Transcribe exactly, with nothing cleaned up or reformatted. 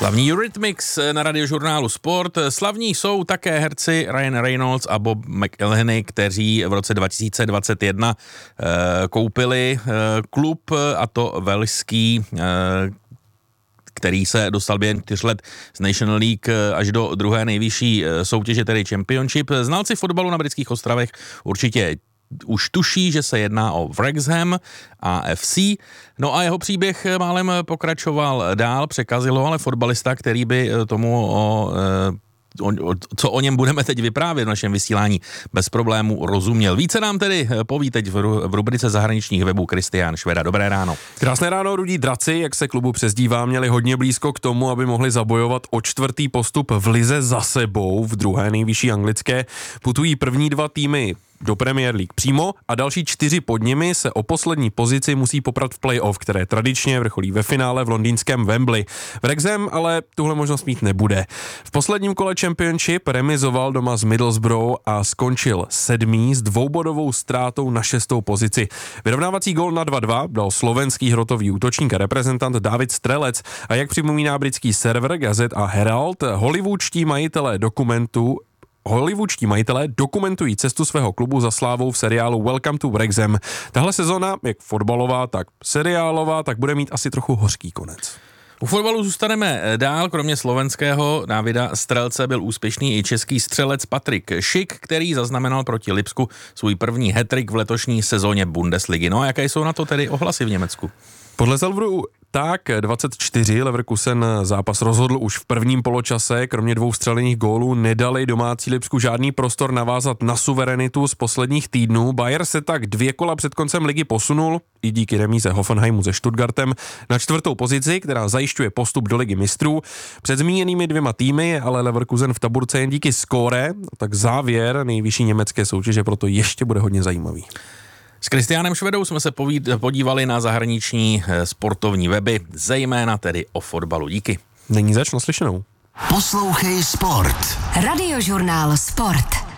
Slavní Eurythmics na radiožurnálu Sport. Slavní jsou také herci Ryan Reynolds a Bob McElhenney, kteří v roce dva tisíce dvacet jedna e, koupili e, klub, a to velšský, e, který se dostal během čtyř let z National League až do druhé nejvyšší soutěže, tedy Championship. Znalci fotbalu na britských ostrovech určitě už tuší, že se jedná o Wrexham A F C. No a jeho příběh málem pokračoval dál, překazil ho ale fotbalista, který by tomu o, o, o, co o něm budeme teď vyprávět v našem vysílání, bez problémů rozuměl. Více nám tedy poví teď v, v rubrice zahraničních webů Kristián Šveda. Dobré ráno. Krásné ráno, Rudí Draci, jak se klubu přezdívá, měli hodně blízko k tomu, aby mohli zabojovat o čtvrtý postup v lize za sebou. V druhé nejvyšší anglické putují první dva týmy do Premier League přímo a další čtyři pod nimi se o poslední pozici musí poprat v play-off, které tradičně vrcholí ve finále v londýnském Wembley. Wrexham ale tuhle možnost mít nebude. V posledním kole Championship remizoval doma s Middlesbrough a skončil sedmý s dvoubodovou ztrátou na šestou pozici. Vyrovnávací gól na dva dva dal slovenský hrotový útočník a reprezentant David Strelec a jak připomíná britský server Gazette a Herald, hollywoodští majitelé dokumentu Hollywoodští majitelé dokumentují cestu svého klubu za slávou v seriálu Welcome to Wrexham. Tahle sezona, jak fotbalová, tak seriálová, tak bude mít asi trochu hořký konec. U fotbalu zůstaneme dál, kromě slovenského Davida Strelce byl úspěšný i český střelec Patrik Šik, který zaznamenal proti Lipsku svůj první hat-trick v letošní sezóně Bundesligy. No a jaké jsou na to tedy ohlasy v Německu? Podle Selveru tak dvacet čtyři Leverkusen zápas rozhodl už v prvním poločase, kromě dvou střelených gólů nedali domácí Lipsku žádný prostor navázat na suverenitu z posledních týdnů. Bayer se tak dvě kola před koncem ligy posunul, i díky remíze Hoffenheimu se Stuttgartem, na čtvrtou pozici, která zajišťuje postup do ligy mistrů. Před zmíněnými dvěma týmy je ale Leverkusen v tabulce jen díky skóre, tak závěr nejvyšší německé soutěže proto ještě bude hodně zajímavý. S Kristiánem Švedou jsme se podívali na zahraniční sportovní weby, zejména tedy o fotbalu. Díky. Není zač, naslyšenou. Poslouchej Sport. Radiožurnál Sport.